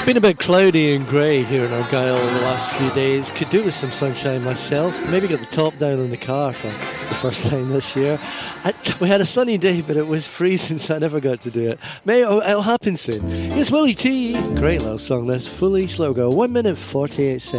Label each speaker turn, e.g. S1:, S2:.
S1: Been a bit cloudy and grey here in Argyll the last few days. Could do with some sunshine myself. Maybe get the top down in the car for the first time this year. We had a sunny day, but it was freezing, so I never got to do it. It'll happen soon. It's Willie T. Great little song this. Fully slow go. 1 minute 48 seconds.